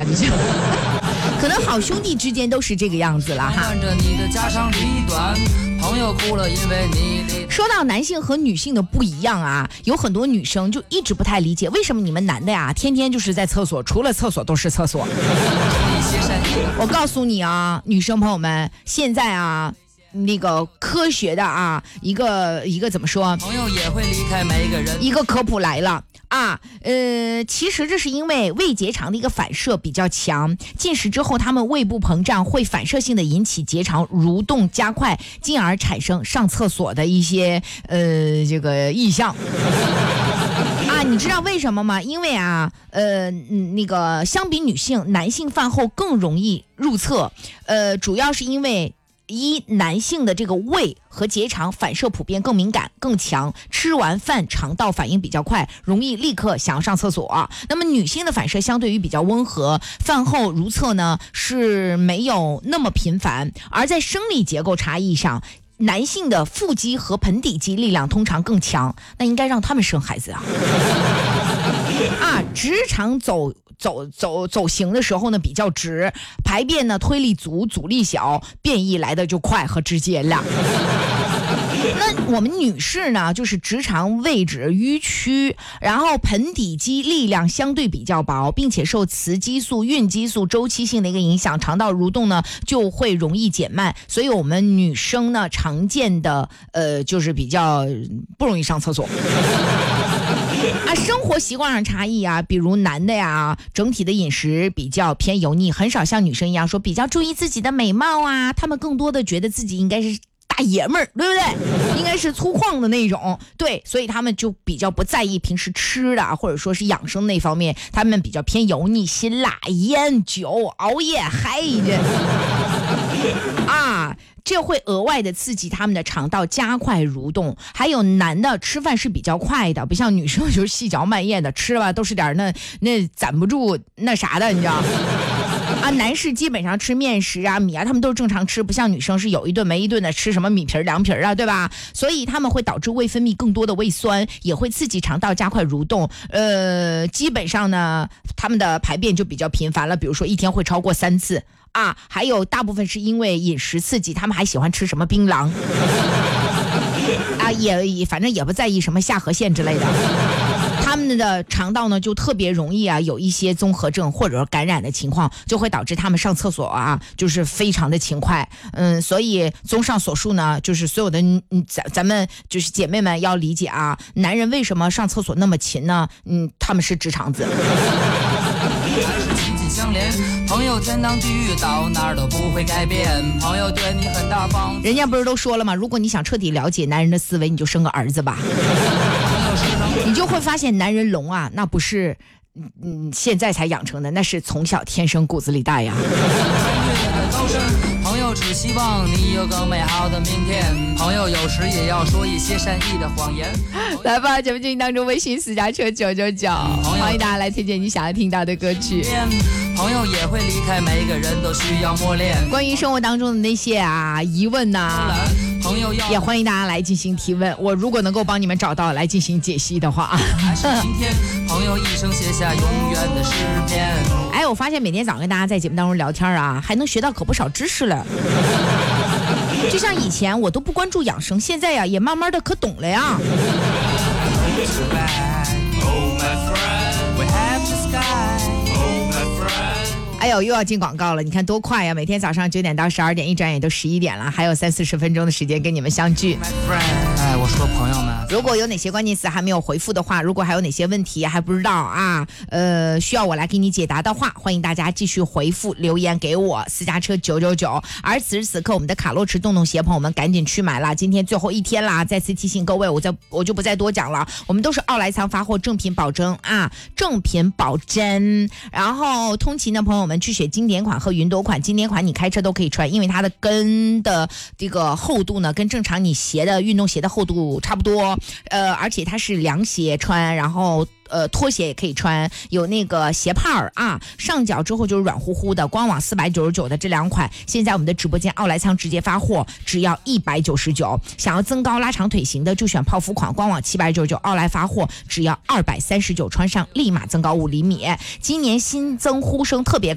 感觉。可能好兄弟之间都是这个样子了哈。说到男性和女性的不一样啊，有很多女生就一直不太理解，为什么你们男的呀，天天就是在厕所，除了厕所都是厕所。我告诉你啊，女生朋友们，现在啊。那个科学的啊，一个怎么说？朋友也会离开每个人。一个科普来了啊，其实这是因为胃结肠的一个反射比较强，进食之后它们胃部膨胀，会反射性的引起结肠蠕动加快，进而产生上厕所的一些这个异象。啊，你知道为什么吗？因为啊，那个相比女性，男性饭后更容易入厕，主要是因为。男性的这个胃和结肠反射普遍更敏感更强，吃完饭肠道反应比较快，容易立刻想要上厕所。那么女性的反射相对于比较温和，饭后如厕呢是没有那么频繁。而在生理结构差异上，男性的腹肌和盆底肌力量通常更强，那应该让他们生孩子啊。啊，直肠走行的时候呢比较直，排便呢推力足，阻力小，便意来的就快和直接了。那我们女士呢，就是直肠位置迂曲，然后盆底肌力量相对比较薄，并且受雌激素、孕激素周期性的一个影响，肠道蠕动呢就会容易减慢，所以我们女生呢常见的就是比较不容易上厕所。啊，生活习惯上差异啊，比如男的呀，整体的饮食比较偏油腻，很少像女生一样说比较注意自己的美貌啊，他们更多的觉得自己应该是大爷们儿，对不对？应该是粗犷的那种，对，所以他们就比较不在意平时吃的，或者说是养生那方面，他们比较偏油腻、辛辣、烟酒、熬夜、嗨的啊。这会额外的刺激他们的肠道，加快蠕动。还有男的吃饭是比较快的，不像女生就是细嚼慢咽的，吃吧都是点那攒不住那啥的，你知道啊，男士基本上吃面食啊、米啊，他们都是正常吃，不像女生是有一顿没一顿的吃什么米皮凉皮啊，对吧？所以他们会导致胃分泌更多的胃酸，也会刺激肠道加快蠕动。基本上呢，他们的排便就比较频繁了，比如说一天会超过3次。啊，还有大部分是因为饮食刺激，他们还喜欢吃什么槟榔啊，也反正也不在意什么下颌线之类的。他们的肠道呢就特别容易啊有一些综合症或者感染的情况，就会导致他们上厕所啊就是非常的勤快。所以综上所述呢，就是所有的咱们就是姐妹们要理解啊，男人为什么上厕所那么勤呢？他们是直肠子。相连，朋友天堂地狱到哪儿都不会改变，朋友对你很大方。人家不是都说了吗？如果你想彻底了解男人的思维，你就生个儿子吧。你就会发现男人聋啊，那不是现在才养成的，那是从小天生骨子里带呀。朋友只希望你有个美好的明天，朋友有时也要说一些善意的谎言。来吧，节目进行当中，微信私家车999，欢迎大家来推荐你想要听到的歌曲。朋友也会离开，每个人都需要磨练。关于生活当中的那些疑问呐，朋友也欢迎大家来进行提问。我如果能够帮你们找到来进行解析的话，今天朋友一生写下永远的诗篇。哎，我发现每天早上跟大家在节目当中聊天啊，还能学到可不少知识了。就像以前我都不关注养生，现在呀也慢慢的可懂了呀。哎呦，又要进广告了，你看多快呀！每天早上9点到12点，一转眼都11点了，还有30-40分钟的时间跟你们相聚。哎，我说朋友们，如果有哪些关键词还没有回复的话，如果还有哪些问题还不知道啊，需要我来给你解答的话，欢迎大家继续回复留言给我，私家车999。而此时此刻，我们的卡洛驰洞洞鞋朋友们赶紧去买了，今天最后一天啦！再次提醒各位，我就不再多讲了，我们都是奥莱仓发货，正品保证啊，正品保真。然后通勤的朋友们去选经典款和云朵款，经典款你开车都可以穿，因为它的跟的这个厚度呢，跟正常你鞋的运动鞋的厚度差不多，而且它是凉鞋穿，然后拖鞋也可以穿，有那个鞋帕啊，上脚之后就是软乎乎的。官网499的这2款，现在我们的直播间奥莱仓直接发货，只要199。想要增高拉长腿型的就选泡芙款，官网799，奥莱发货只要239，穿上立马增高5厘米。今年新增呼声特别